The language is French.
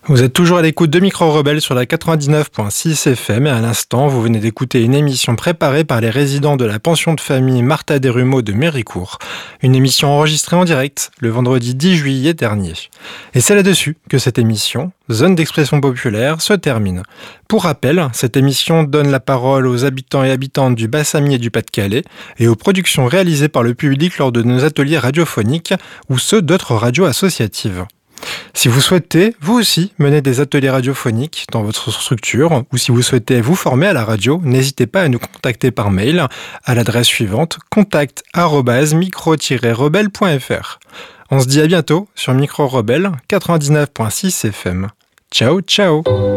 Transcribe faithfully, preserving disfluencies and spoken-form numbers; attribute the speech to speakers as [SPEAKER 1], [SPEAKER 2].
[SPEAKER 1] Vous êtes toujours à l'écoute de Micro Rebelle sur la quatre-vingt-dix-neuf virgule six F M et à l'instant, vous venez d'écouter une émission préparée par les résidents de la pension de famille Martha Desrumeaux de Méricourt. Une émission enregistrée en direct le vendredi dix juillet dernier. Et c'est là-dessus que cette émission, Zone d'expression populaire, se termine. Pour rappel, cette émission donne la parole aux habitants et habitantes du Bas-Samy et du Pas-de-Calais et aux productions réalisées par le public lors de nos ateliers radiophoniques ou ceux d'autres radios associatives. Si vous souhaitez, vous aussi, mener des ateliers radiophoniques dans votre structure ou si vous souhaitez vous former à la radio, n'hésitez pas à nous contacter par mail à l'adresse suivante contact arobase micro rebelle point f r. On se dit à bientôt sur Micro Rebelle quatre-vingt-dix-neuf virgule six F M. Ciao, ciao!